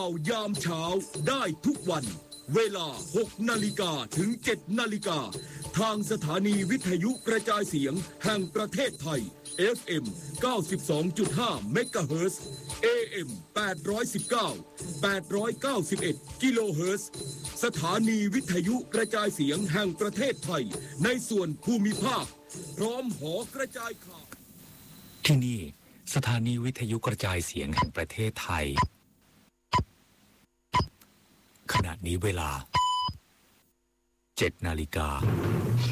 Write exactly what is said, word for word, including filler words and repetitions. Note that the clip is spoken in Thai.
าวยามเช้าได้ทุกวันเวลาหกนาฬิกาถึงเจ็ดนาฬิกาทางสถานีวิทยุกระจายเสียงแห่งประเทศไทย เอฟ เอ็ม เก้าสิบสองจุดห้า เมกะเฮิรตซ์ เอ เอ็ม แปดร้อยสิบเก้า แปดร้อยเก้าสิบเอ็ด กิโลเฮิรตซ์สถานีวิทยุกระจายเสียงแห่งประเทศไทยในส่วนภูมิภาคพร้อมหอกระจายข่าวที่นี่สถานีวิทยุกระจายเสียงแห่งประเทศไทยขณะนี้เวลาเจ็ดนาฬิกา